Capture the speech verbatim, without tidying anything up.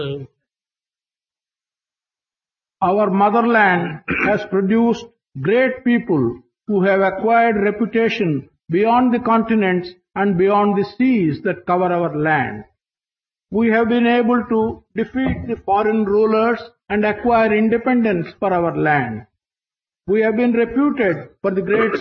Our motherland has produced great people who have acquired reputation beyond the continents and beyond the seas that cover our land. We have been able to defeat the foreign rulers and acquire independence for our land. We have been reputed for the great